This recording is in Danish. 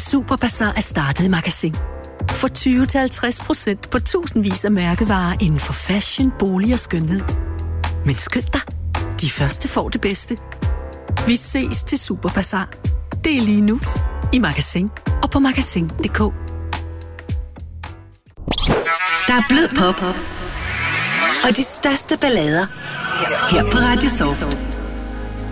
Superbazar er startet i Magasin. Få 20-50% på tusindvis af mærkevarer inden for fashion, bolig og skønhed. Men skynd dig, de første får det bedste. Vi ses til Superbazar. Det er lige nu i Magasin og på magasin.dk. Der er blød pop og de største ballader her på Radio Soul.